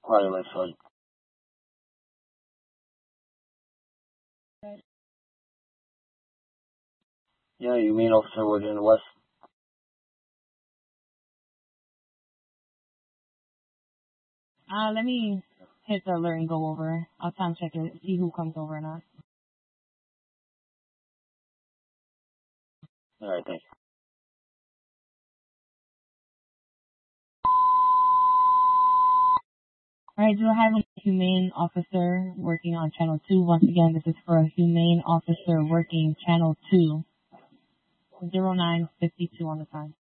Probably like so. Yeah, you mean officer working in the West? Let me hit the alert and go over. I'll time check it, see who comes over or not. Alright, thank you. Alright, do I have a humane officer working on channel 2? Once again, this is for a humane officer working channel 2. 0952 on the time.